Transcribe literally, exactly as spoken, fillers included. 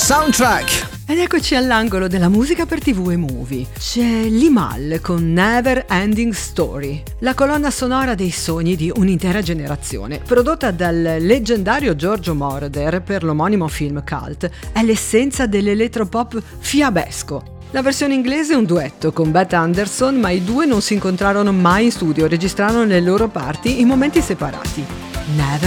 Soundtrack. Ed eccoci all'angolo della musica per tivù e movie. C'è Limahl con Never Ending Story, la colonna sonora dei sogni di un'intera generazione. Prodotta dal leggendario Giorgio Moroder per l'omonimo film cult, è l'essenza dell'elettropop fiabesco. La versione inglese è un duetto con Beth Anderson, ma i due non si incontrarono mai in studio, registrarono le loro parti in momenti separati. Never